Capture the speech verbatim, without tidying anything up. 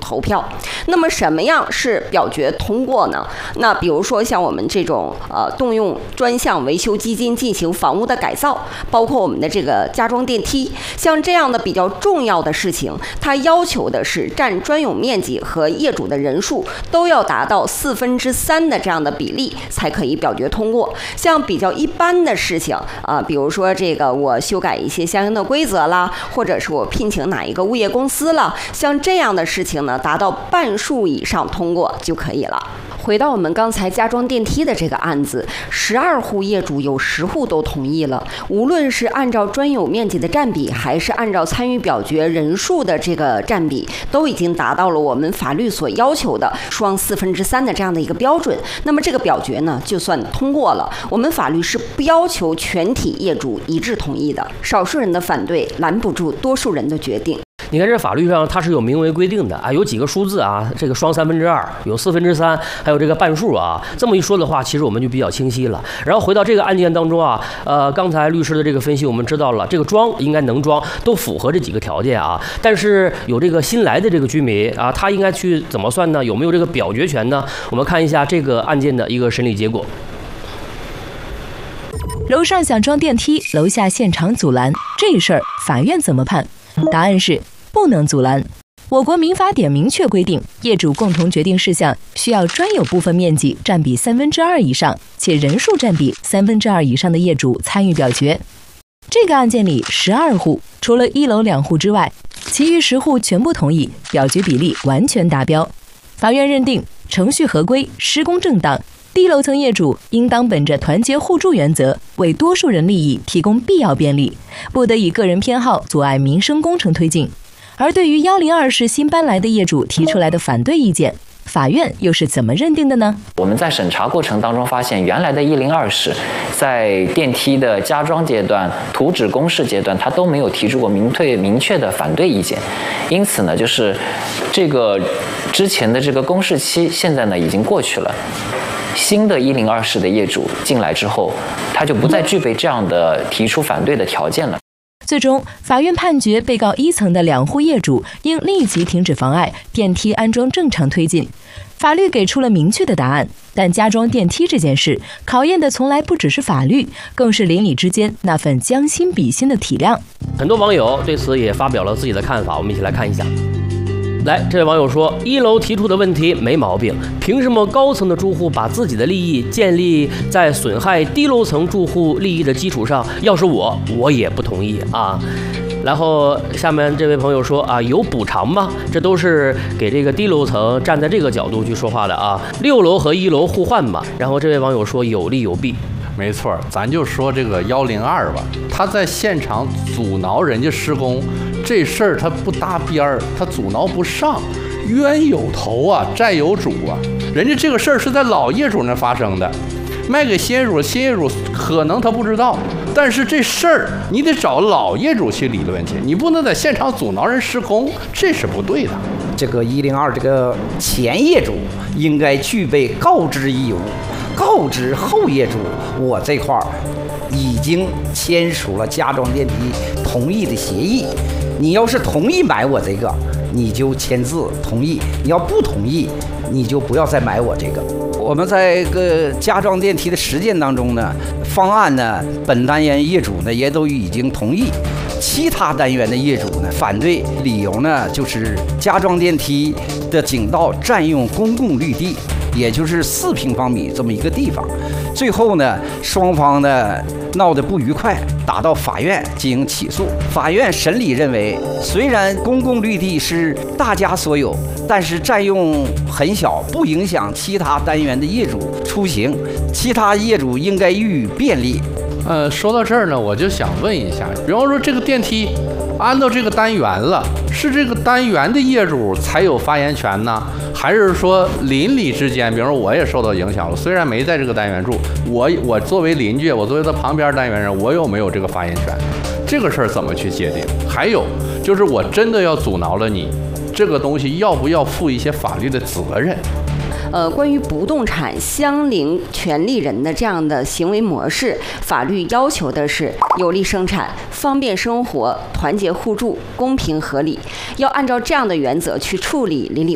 投票。那么什么样是表决通过呢？那比如说像我们这种呃动用专项维修基金进行房屋的改造，包括我们的这个加装电梯，像这样的比较重要的事情，它要求的是占专有面积和业主的人数都要达到四分之三的这样的比例才可以表决通过。像比较一般的事情啊、呃，比如说这个我修改一些相应的规则啦，或者是我聘请哪一个物业公司了，像这样的事情呢，达到半数以上通过就可以了。回到我们刚才加装电梯的这个案子，十二户业主有十户都同意了，无论是按照专有面积的占比，还是按照参与表决人数的这个占比，都已经达到了我们法律所要求的双四分之三的这样的一个标准。那么这个表决呢，就算通过了。我们法律是不要求全体业主一致同意的，少数人的反对拦不住多数人的决定。 你看这法律上它是有明文规定的啊，有几个数字啊，这个双三分之二，有四分之三，还有这个半数啊。这么一说的话，其实我们就比较清晰了。然后回到这个案件当中啊，呃，刚才律师的这个分析，我们知道了这个装应该能装，都符合这几个条件啊。但是有这个新来的这个居民啊，他应该去怎么算呢？有没有这个表决权呢？我们看一下这个案件的一个审理结果。 楼上想装电梯，楼下现场阻拦，这事儿法院怎么判？答案是不能阻拦。我国民法典明确规定，业主共同决定事项需要专有部分面积占比三分之二以上，且人数占比三分之二以上的业主参与表决。这个案件里，十二户除了一楼两户之外，其余十户全部同意，表决比例完全达标。法院认定程序合规，施工正当。低楼层业主应当本着团结互助原则，为多数人利益提供必要便利，不得以个人偏好阻碍民生工程推进。而对于一零二室新搬来的业主提出来的反对意见，法院又是怎么认定的呢？ 我们在审查过程当中发现，原来的一零二室在电梯的加装阶段、图纸公示阶段，它都没有提出过明确明确的反对意见。因此呢，就是这个之前的这个公示期，现在呢已经过去了。新的一零二室的业主进来之后，他就不再具备这样的提出反对的条件了。 最终，法院判决被告一层的两户业主应立即停止妨碍，电梯安装正常推进。法律给出了明确的答案，但加装电梯这件事，考验的从来不只是法律，更是邻里之间那份将心比心的体谅。 很多网友对此也发表了自己的看法，我们一起来看一下。来，这位网友说，一楼提出的问题没毛病，凭什么高层的住户把自己的利益建立在损害低楼层住户利益的基础上？要是我，我也不同意啊。然后下面这位朋友说啊，有补偿吗？这都是给这个低楼层站在这个角度去说话的啊。六楼和一楼互换嘛。然后这位网友说有利有弊。 没错，咱就说这个幺零二吧，他在现场阻挠人家施工这事儿，他不搭边儿，他阻挠不上，冤有头啊，债有主啊。人家这个事儿是在老业主那发生的，卖给新业主，新业主可能他不知道，但是这事儿你得找老业主去理论去，你不能在现场阻挠人施工，这是不对的。 这个一零二这个前业主应该具备告知义务，告知后业主，我这块儿已经签署了加装电梯同意的协议。你要是同意买我这个，你就签字同意；你要不同意，你就不要再买我这个。我们在个加装电梯的实践当中呢，方案呢，本单元业主呢也都已经同意。其他单元的业主呢反对，理由呢就是加装电梯的井道占用公共绿地，也就是四平方米这么一个地方。最后呢，双方呢闹得不愉快，打到法院进行起诉。法院审理认为，虽然公共绿地是大家所有，但是占用很小，不影响其他单元的业主出行，其他业主应该予以便利。 呃，说到这儿呢，我就想问一下，比方说这个电梯安到这个单元了，是这个单元的业主才有发言权呢，还是说邻里之间，比如说我也受到影响了，虽然没在这个单元住，我我作为邻居，我作为他旁边单元人，我有没有这个发言权？这个事儿怎么去界定？还有就是我真的要阻挠了你，这个东西要不要负一些法律的责任？ 呃，关于不动产相邻权利人的这样的行为模式，法律要求的是有利生产、方便生活、团结互助、公平合理，要按照这样的原则去处理邻里